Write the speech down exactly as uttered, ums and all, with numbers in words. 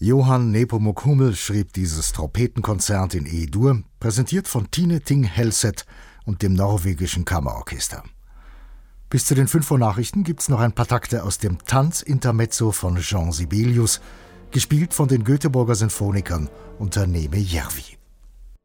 Johann Nepomuk Hummel schrieb dieses Trompetenkonzert in E-Dur, präsentiert von Tine Thing Helseth und dem norwegischen Kammerorchester. Bis zu den fünf Uhr Nachrichten gibt's noch ein paar Takte aus dem Tanz-Intermezzo von Jean Sibelius, gespielt von den Göteborger Sinfonikern unter Neeme Järvi.